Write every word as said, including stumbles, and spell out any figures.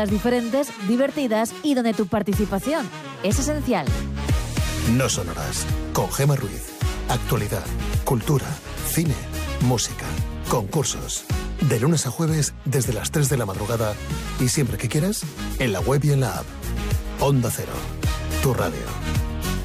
todas diferentes, divertidas y donde tu participación es esencial. No Sonoras, con Gemma Ruiz. Actualidad, cultura, cine, música, concursos. De lunes a jueves desde las tres de la madrugada y siempre que quieras, en la web y en la app. Onda Cero, tu radio.